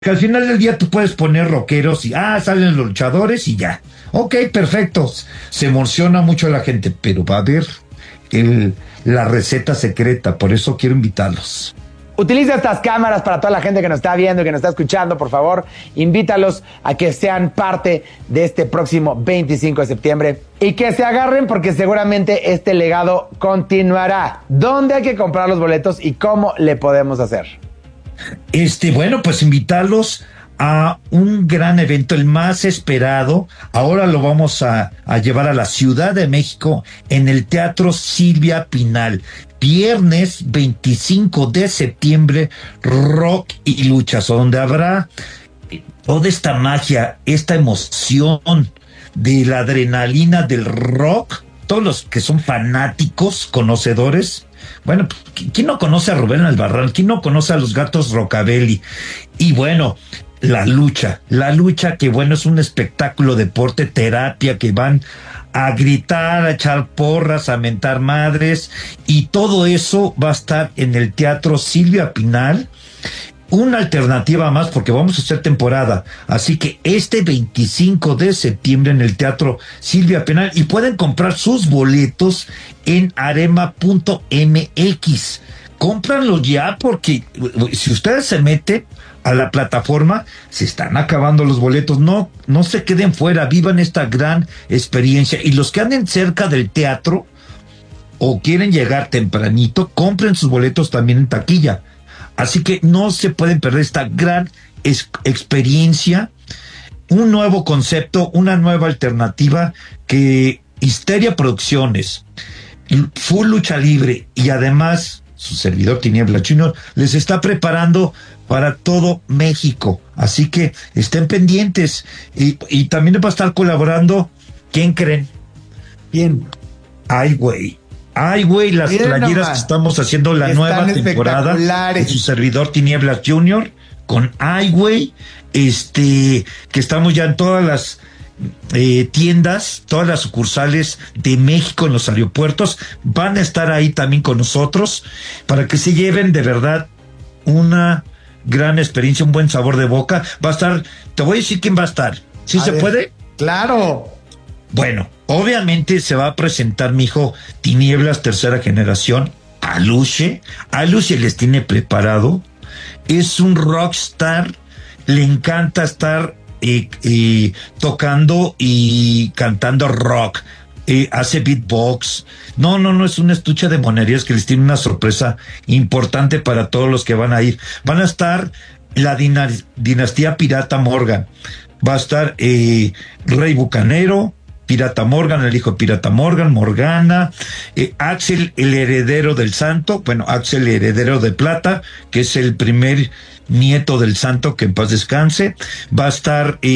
Que al final del día tú puedes poner rockeros y, salen los luchadores y ya. Ok, perfecto. Se emociona mucho la gente, pero va a haber la receta secreta, por eso quiero invitarlos. Utiliza estas cámaras para toda la gente que nos está viendo y que nos está escuchando, por favor. Invítalos a que sean parte de este próximo 25 de septiembre y que se agarren porque seguramente este legado continuará. ¿Dónde hay que comprar los boletos y cómo le podemos hacer? Bueno, pues invitarlos a un gran evento, el más esperado. Ahora lo vamos a llevar a la Ciudad de México en el Teatro Silvia Pinal. Viernes 25 de septiembre, rock y luchas, donde habrá toda esta magia, esta emoción de la adrenalina del rock. Todos los que son fanáticos, conocedores. Bueno, ¿quién no conoce a Rubén Albarrán? ¿Quién no conoce a los Gatos Rockabilly? Y bueno, la lucha que bueno, es un espectáculo, deporte, terapia, que van a gritar, a echar porras, a mentar madres, y todo eso va a estar en el Teatro Silvia Pinal. Una alternativa más porque vamos a hacer temporada, así que este 25 de septiembre en el Teatro Silvia Pinal, y pueden comprar sus boletos en arema.mx. Cómpranlos ya, porque si ustedes se meten a la plataforma, se están acabando los boletos. No se queden fuera, vivan esta gran experiencia. Y los que anden cerca del teatro o quieren llegar tempranito, compren sus boletos también en taquilla. Así que no se pueden perder esta gran experiencia, un nuevo concepto, una nueva alternativa que Histeria Producciones, Full Lucha Libre y además su servidor Tinieblas Junior les está preparando para todo México. Así que estén pendientes. Y también va a estar colaborando, ¿quién creen? ¿Quién? Ay, güey, las Miren playeras nomás, que estamos haciendo la nueva temporada de su servidor Tinieblas Junior con Ay, güey, que estamos ya en todas las tiendas, todas las sucursales de México, en los aeropuertos, van a estar ahí también con nosotros para que se lleven de verdad una gran experiencia, un buen sabor de boca. Va a estar, te voy a decir quién va a estar. ¿Sí se puede? Claro. Bueno, obviamente se va a presentar mi hijo Tinieblas tercera generación, Aluche. Aluche les tiene preparado. Es un rockstar, le encanta estar tocando y cantando rock. Hace beatbox. No, es un estuche de monerías que les tiene una sorpresa importante para todos los que van a ir. Van a estar la dinastía Pirata Morgan. Va a estar Rey Bucanero, Pirata Morgan, el hijo de Pirata Morgan, Morgana, Axel, el heredero del santo, bueno, Axel, el heredero de plata, que es el primer nieto del santo, que en paz descanse. Va a estar la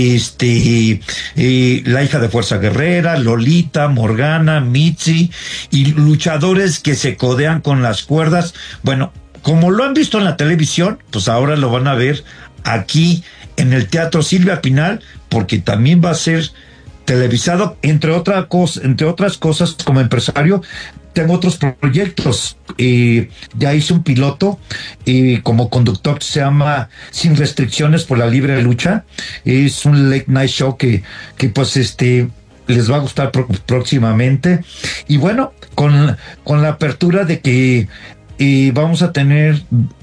hija de Fuerza Guerrera, Lolita, Morgana, Mitzi, y luchadores que se codean con las cuerdas. Bueno, como lo han visto en la televisión, pues ahora lo van a ver aquí en el Teatro Silvia Pinal, porque también va a ser televisado, entre otras cosas. Como empresario tengo otros proyectos. Ya hice un piloto como conductor que se llama Sin Restricciones por la Libre Lucha. Es un late night show que pues les va a gustar próximamente. Y bueno, con la apertura de que vamos a tener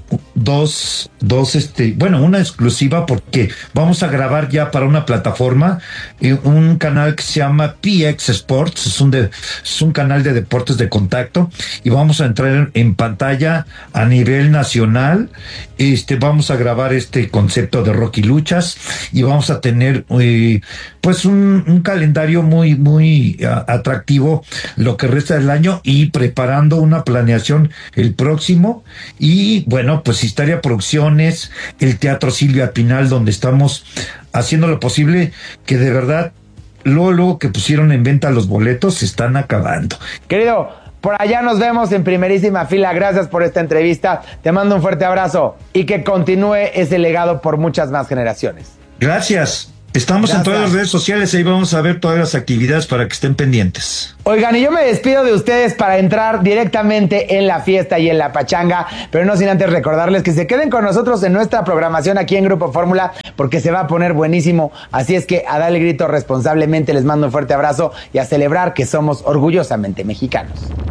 una exclusiva, porque vamos a grabar ya para una plataforma, un canal que se llama PX Sports, es un canal de deportes de contacto, y vamos a entrar en pantalla a nivel nacional. Vamos a grabar este concepto de rock y luchas, y vamos a tener pues un calendario muy, muy atractivo lo que resta del año, y preparando una planeación el próximo. Y bueno, pues Histeria Producciones, el Teatro Silvia Pinal, donde estamos haciendo lo posible, que de verdad luego que pusieron en venta los boletos se están acabando. Querido, por allá nos vemos en primerísima fila. Gracias por esta entrevista. Te mando un fuerte abrazo y que continúe ese legado por muchas más generaciones. Gracias. Estamos Gracias. en todas las redes sociales, ahí vamos a ver todas las actividades para que estén pendientes. Oigan, y yo me despido de ustedes para entrar directamente en la fiesta y en la pachanga, pero no sin antes recordarles que se queden con nosotros en nuestra programación aquí en Grupo Fórmula, porque se va a poner buenísimo. Así es que a darle grito responsablemente, les mando un fuerte abrazo y a celebrar que somos orgullosamente mexicanos.